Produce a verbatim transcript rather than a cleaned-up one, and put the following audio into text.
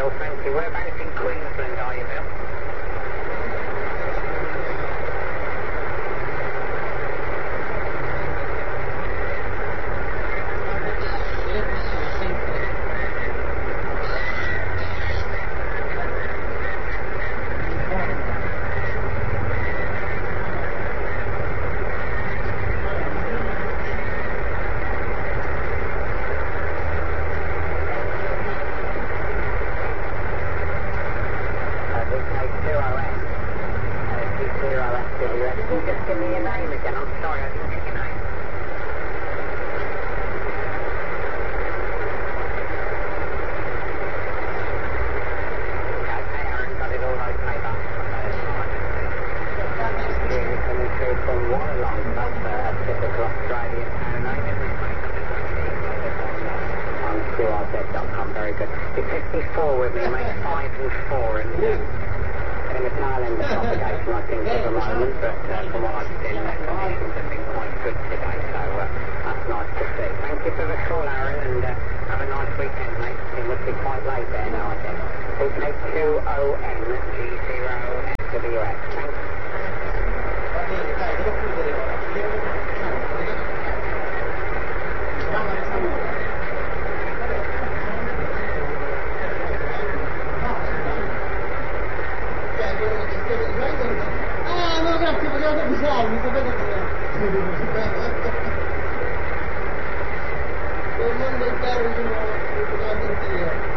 Bill, thank you. Whereabouts in Queensland are you, Bill? Just give me your name again. I'm sorry, I didn't get your name. Okay, Aaron, got it all okay, but Jimmy coming through from Wallalong. That's a typical Australian town name, isn't it, mate? On Q R Z dot com, very good. You're fifty-four with me, mate. Five and four, and uh, getting a tail end of propagation, I think, at the moment, but uh, from what I've seen, the conditions have been quite good today, so uh, that's nice to see. Thank you for the call, Aaron, and uh, have a nice weekend, mate. It must be quite late there now, I guess. It's H two O N G zero S W X. Thanks. Ah, no, grazie, volevo avvisarmi, sapete che... Non del carro, io non lo poteva sentire.